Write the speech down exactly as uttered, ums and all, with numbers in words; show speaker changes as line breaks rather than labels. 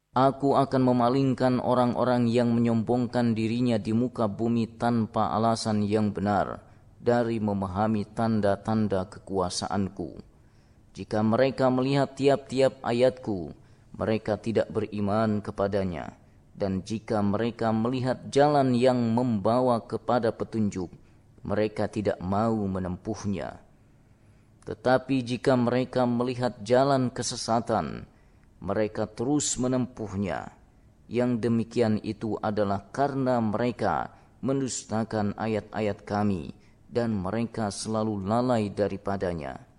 Aku akan memalingkan orang-orang yang menyombongkan dirinya di muka bumi tanpa alasan yang benar dari memahami tanda-tanda kekuasaanku. Jika mereka melihat tiap-tiap ayatku, mereka tidak beriman kepadanya. Dan jika mereka melihat jalan yang membawa kepada petunjuk, mereka tidak mau menempuhnya. Tetapi jika mereka melihat jalan kesesatan, mereka terus menempuhnya. Yang demikian itu adalah karena mereka mendustakan ayat-ayat kami dan mereka selalu lalai daripadanya.